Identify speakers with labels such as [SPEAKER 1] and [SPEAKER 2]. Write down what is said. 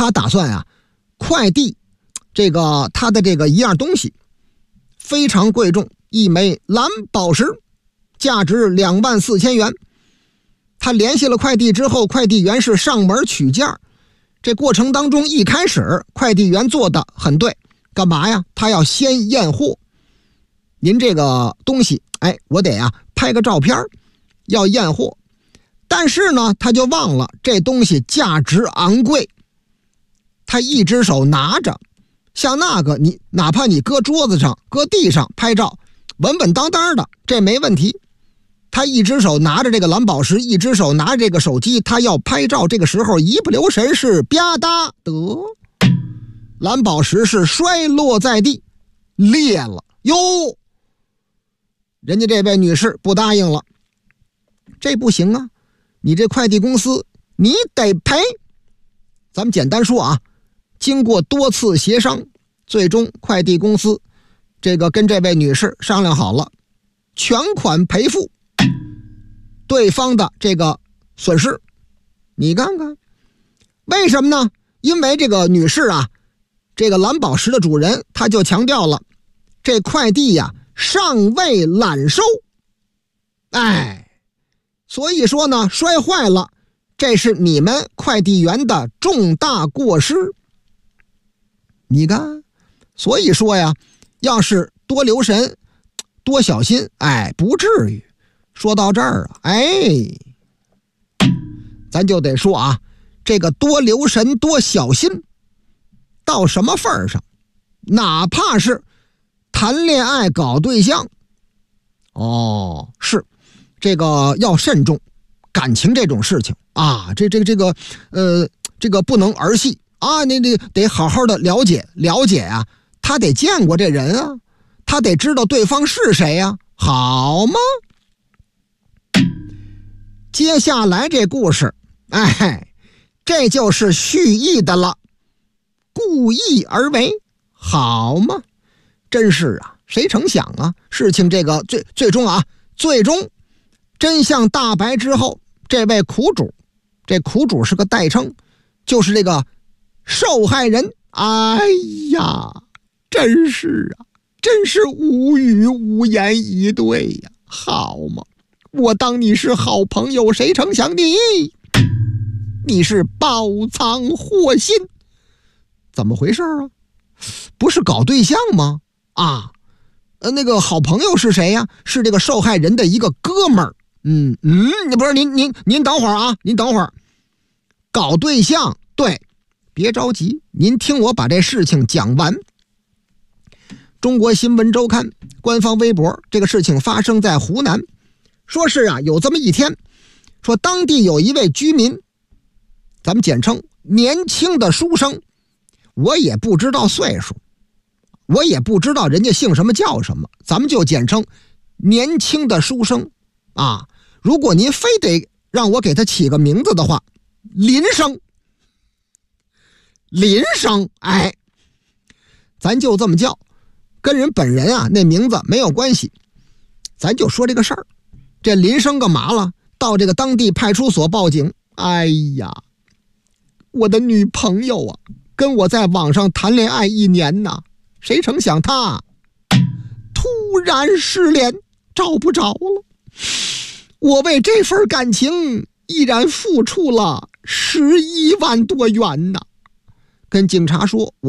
[SPEAKER 1] 他打算啊，快递他的这个一样东西非常贵重，一枚蓝宝石，价值24000元。他联系了快递之后，快递员是上门取件。这过程当中，一开始快递员做的很对，干嘛呀？他要先验货。您这个东西，我得拍个照片，要验货。但是呢，他就忘了这东西价值昂贵，他一只手拿着，像那个你哪怕你搁桌子上、搁地上拍照，稳稳当当的，这没问题。他一只手拿着这个蓝宝石，一只手拿着这个手机，他要拍照，这个时候一不留神是吧嗒得，蓝宝石是摔落在地，裂了哟。人家这位女士不答应了，这不行啊，你这快递公司你得赔。咱们简单说啊，经过多次协商，最终快递公司跟这位女士商量好了，全款赔付对方的这个损失。你看看为什么呢？因为这个女士啊，这个蓝宝石的主人他就强调了，这快递呀尚未揽收，所以说呢，摔坏了，这是你们快递员的重大过失。你看，所以说呀，要是多留神多小心，不至于。说到这儿啊，咱就得说啊，这个多留神多小心到什么份儿上？哪怕是谈恋爱搞对象，是这个要慎重，感情这种事情啊，这个不能儿戏啊，你得好好的了解啊，他得见过这人啊，他得知道对方是谁啊，好吗？接下来这故事，这就是蓄意的了，故意而为，好吗？真是啊，谁成想啊，事情这个最终真相大白之后，这位苦主，这苦主是个代称，就是这个受害人。真是无语无言以对呀，好吗？我当你是好朋友，谁成想你是包藏祸心，怎么回事啊？不是搞对象吗？那个好朋友是谁呀？是这个受害人的一个哥们儿。你不是您等会儿啊，您等会儿。搞对象，对，别着急，您听我把这事情讲完。中国新闻周刊官方微博，这个事情发生在湖南，说是有这么一天，说当地有一位居民，咱们简称年轻的书生，我也不知道岁数，我也不知道人家姓什么叫什么，咱们就简称年轻的书生啊。如果您非得让我给他起个名字的话，林生，咱就这么叫，跟人本人那名字没有关系。咱就说这个事儿，这林生干嘛了？到这个当地派出所报警。我的女朋友啊，跟我在网上谈恋爱1年呢，谁成想她突然失联，找不着了。我为这份感情依然付出了11万多元呢。跟警察说，